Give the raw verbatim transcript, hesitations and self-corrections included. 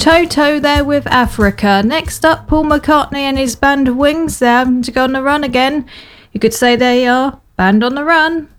Toto there with Africa. Next up, Paul McCartney and his band Wings. They're having to go on the run again. You could say they are Band on the Run.